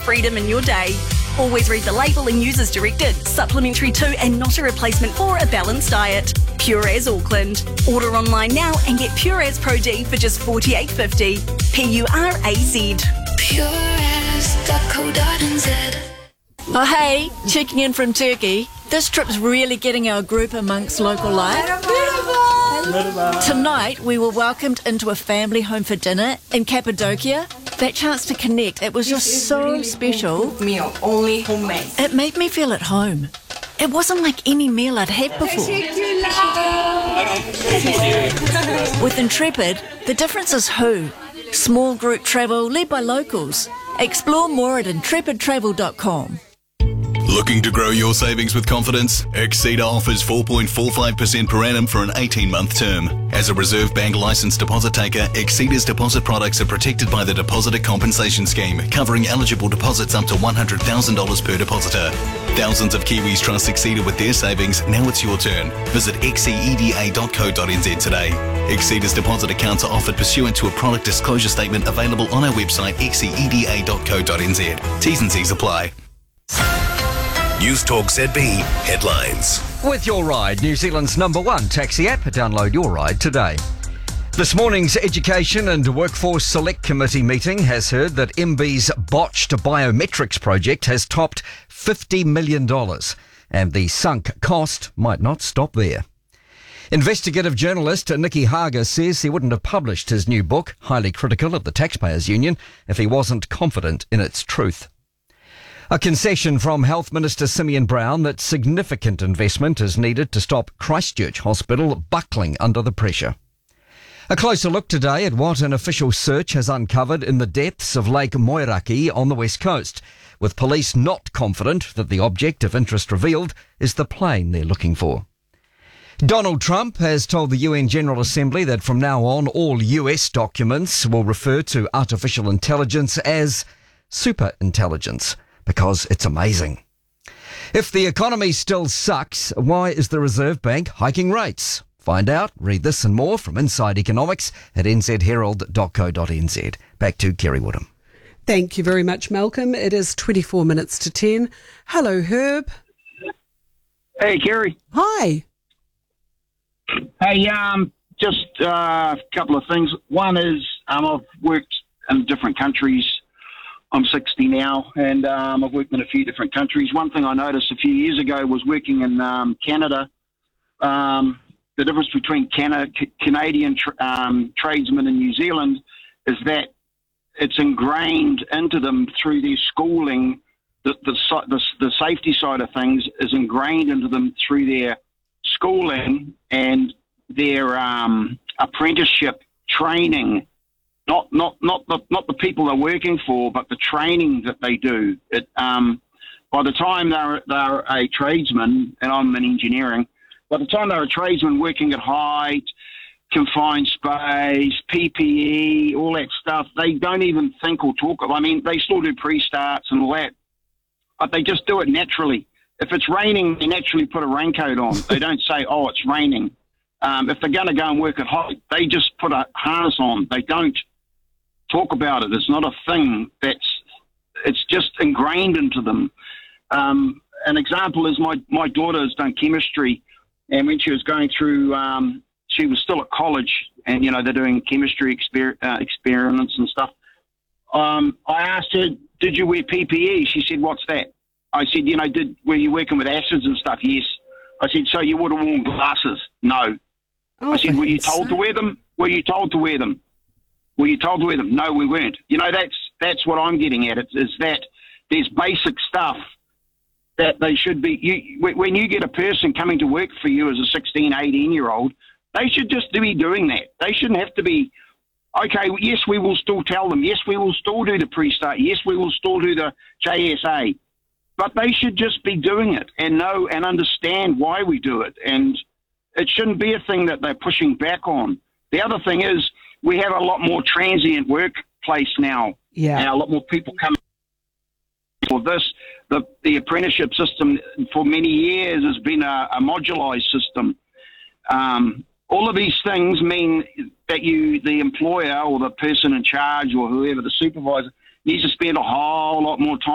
freedom in your day. Always read the label and use as directed. Supplementary to and not a replacement for a balanced diet. Pure As Auckland. Order online now and get Pure As Pro D for just $48.50. PURAZ. pureas.co.nz. Oh hey, checking in from Turkey. This trip's really getting our group amongst local life. Tonight we were welcomed into a family home for dinner in Cappadocia. That chance to connect, it was just so really special. Meal, only homemade. It made me feel at home. It wasn't like any meal I'd had before. With Intrepid, the difference is who. Small group travel led by locals. Explore more at intrepidtravel.com. Looking to grow your savings with confidence? Exceed offers 4.45% per annum for an 18-month term. As a Reserve Bank licensed deposit taker, Exceeder's deposit products are protected by the Depositor Compensation Scheme, covering eligible deposits up to $100,000 per depositor. Thousands of Kiwis trust Exceeder with their savings. Now it's your turn. Visit xceda.co.nz today. Exceeder's deposit accounts are offered pursuant to a product disclosure statement available on our website xceda.co.nz. T's and C's apply. News Talk ZB headlines. With Your Ride, New Zealand's #1 taxi app. Download Your Ride today. This morning's Education and Workforce Select Committee meeting has heard that MB's botched biometrics project has topped $50 million, and the sunk cost might not stop there. Investigative journalist Nicky Hager says he wouldn't have published his new book, highly critical of the Taxpayers Union, if he wasn't confident in its truth. A concession from Health Minister Simeon Brown that significant investment is needed to stop Christchurch Hospital buckling under the pressure. A closer look today at what an official search has uncovered in the depths of Lake Moeraki on the west coast, with police not confident that the object of interest revealed is the plane they're looking for. Donald Trump has told the UN General Assembly that from now on all US documents will refer to artificial intelligence as superintelligence, because it's amazing. If the economy still sucks, why is the Reserve Bank hiking rates? Find out, read this and more from Inside Economics at nzherald.co.nz. Back to Kerry Woodham. Thank you very much, Malcolm. It is 24 minutes to 10. Hello, Herb. Hey, Kerry. Hi. Hey, just a couple of things. One is I've worked in different countries. I'm 60 now, and I've worked in a few different countries. One thing I noticed a few years ago was working in Canada. The difference between Canadian tradesmen and New Zealand is that it's ingrained into them through their schooling. The safety side of things is ingrained into them through their schooling and their apprenticeship training. Not the people they're working for, but the training that they do. By the time they're a tradesman, and I'm in engineering, by the time they're a tradesman working at height, confined space, PPE, all that stuff, they don't even think or talk. I mean, they still do pre-starts and all that, but they just do it naturally. If it's raining, they naturally put a raincoat on. They don't say, oh, it's raining. If they're going to go and work at height, they just put a harness on. They don't talk about it. It's not a thing. It's just ingrained into them. An example is my daughter has done chemistry, and when she was going through, she was still at college, and they're doing chemistry experiments and stuff. I asked her, "Did you wear PPE?" She said, "What's that?" I said, "Were you working with acids and stuff?" "Yes." I said, "So you would have worn glasses?" "No." I said, "Were you told to wear them?" "Were you told to wear them?" "Were you told to wear them?" "No, we weren't." That's what I'm getting at. Is that there's basic stuff that they should be. When you get a person coming to work for you as a 16, 18-year-old, they should just be doing that. They shouldn't have to be, okay, yes, we will still tell them. Yes, we will still do the pre-start. Yes, we will still do the JSA. But they should just be doing it and know and understand why we do it. And it shouldn't be a thing that they're pushing back on. The other thing is we have a lot more transient workplace now. Yeah. And a lot more people coming for this. The apprenticeship system for many years has been a modularized system. All of these things mean that the employer or the person in charge or whoever, the supervisor, needs to spend a whole lot more time